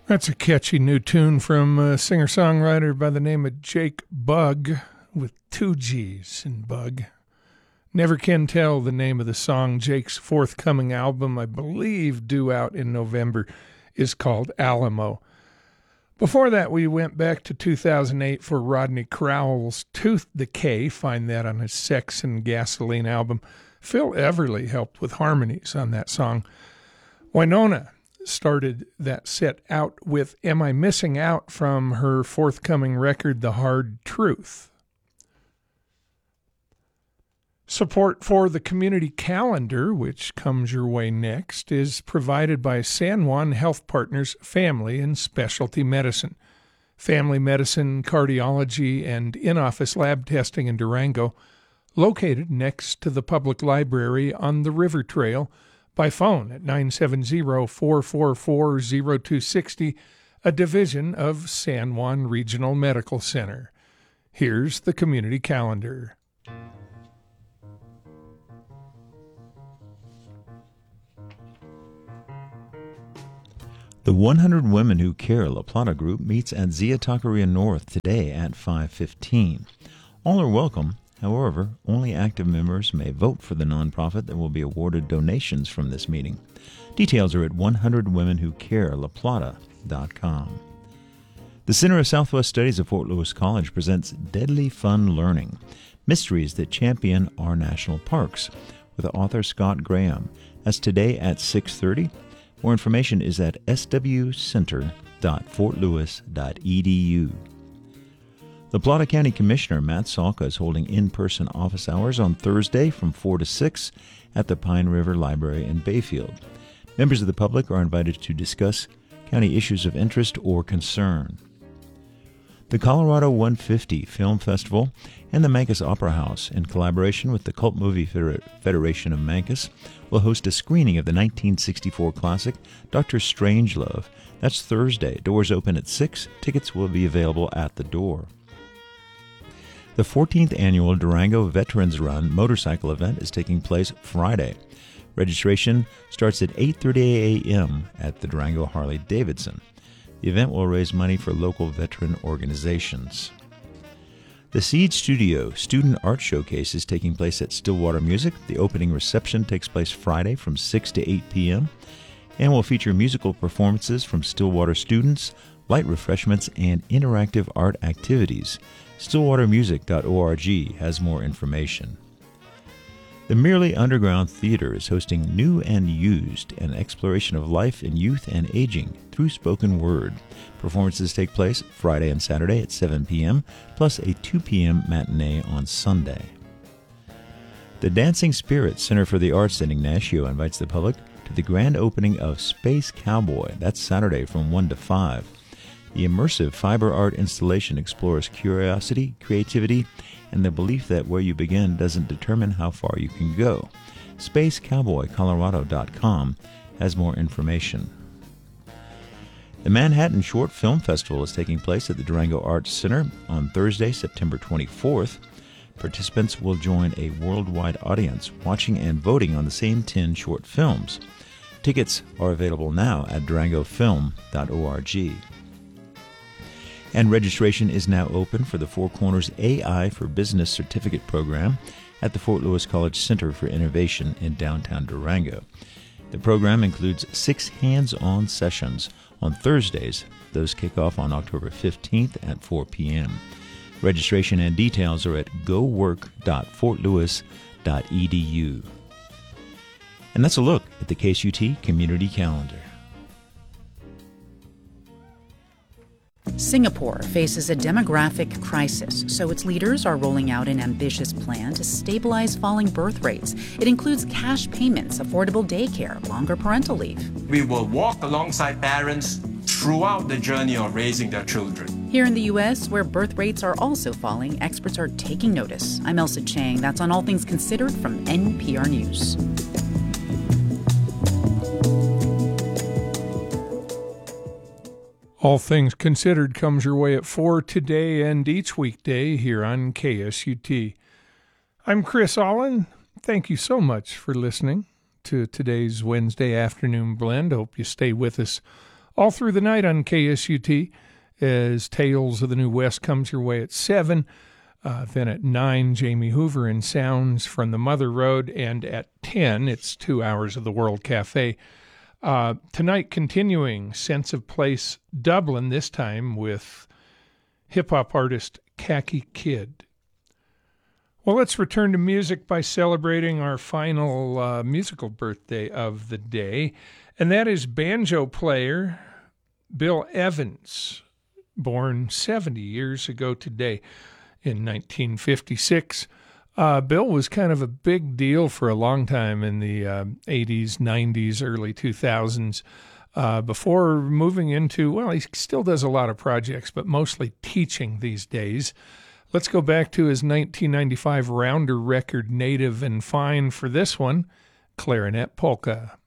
That's a catchy new tune from a singer-songwriter by the name of Jake Bugg, with two G's in Bug. Never can tell the name of the song. Jake's forthcoming album, I believe due out in November, is called Alamo. Before that, we went back to 2008 for Rodney Crowell's Tooth Decay. Find that on his Sex and Gasoline album. Phil Everly helped with harmonies on that song. Wynonna started that set out with Am I Missing Out from her forthcoming record, The Hard Truth. Support for the community calendar, which comes your way next, is provided by San Juan Health Partners Family and Specialty Medicine. Family medicine, cardiology, and in-office lab testing in Durango, located next to the public library on the River Trail, by phone at 970-444-0260, a division of San Juan Regional Medical Center. Here's the community calendar. The 100 Women Who Care La Plata Group meets at Zia Taqueria North today at 5:15. All are welcome. However, only active members may vote for the nonprofit that will be awarded donations from this meeting. Details are at 100womenwhocarelaplata.com. The Center of Southwest Studies of Fort Lewis College presents Deadly Fun Learning, Mysteries that Champion Our National Parks, with author Scott Graham. That's today at 6:30. More information is at swcenter.fortlewis.edu. The Plata County Commissioner, Matt Salka, is holding in-person office hours on Thursday from 4 to 6 at the Pine River Library in Bayfield. Members of the public are invited to discuss county issues of interest or concern. The Colorado 150 Film Festival and the Mancos Opera House, in collaboration with the Cult Movie Federation of Mancos, will host a screening of the 1964 classic Dr. Strangelove. That's Thursday. Doors open at 6. Tickets will be available at the door. The 14th annual Durango Veterans Run motorcycle event is taking place Friday. Registration starts at 8:30 a.m. at the Durango Harley-Davidson. The event will raise money for local veteran organizations. The Seed Studio Student Art Showcase is taking place at Stillwater Music. The opening reception takes place Friday from 6 to 8 p.m. and will feature musical performances from Stillwater students, light refreshments, and interactive art activities. StillwaterMusic.org has more information. The Merely Underground Theater is hosting New and Used, an exploration of life in youth and aging through spoken word. Performances take place Friday and Saturday at 7 p.m., plus a 2 p.m. matinee on Sunday. The Dancing Spirits Center for the Arts in Ignacio invites the public to the grand opening of Space Cowboy. That's Saturday from 1 to 5. The immersive fiber art installation explores curiosity, creativity, and the belief that where you begin doesn't determine how far you can go. SpaceCowboyColorado.com has more information. The Manhattan Short Film Festival is taking place at the Durango Arts Center on Thursday, September 24th. Participants will join a worldwide audience watching and voting on the same 10 short films. Tickets are available now at durangofilm.org. And registration is now open for the Four Corners AI for Business Certificate Program at the Fort Lewis College Center for Innovation in downtown Durango. The program includes 6 hands-on sessions on Thursdays. Those kick off on October 15th at 4 p.m. Registration and details are at gowork.fortlewis.edu. And that's a look at the KSUT Community Calendar. Singapore faces a demographic crisis, so its leaders are rolling out an ambitious plan to stabilize falling birth rates. It includes cash payments, affordable daycare, longer parental leave. We will walk alongside parents throughout the journey of raising their children. Here in the U.S., where birth rates are also falling, experts are taking notice. I'm Elsa Chang. That's on All Things Considered from NPR News. All Things Considered comes your way at 4 today and each weekday here on KSUT. I'm Chris Allen. Thank you so much for listening to today's Wednesday afternoon blend. Hope you stay with us all through the night on KSUT as Tales of the New West comes your way at 7. Then at 9, Jamie Hoover and Sounds from the Mother Road. And at 10, it's 2 hours of the World Cafe. Tonight, continuing Sense of Place Dublin, this time with hip-hop artist Khaki Kid. Well, let's return to music by celebrating our final musical birthday of the day, and that is banjo player Bill Evans, born 70 years ago today in 1956. Bill was kind of a big deal for a long time in the 80s, 90s, early 2000s, before moving into, well, he still does a lot of projects, but mostly teaching these days. Let's go back to his 1995 Rounder record, Native and Fine, for this one, Clarinet Polka.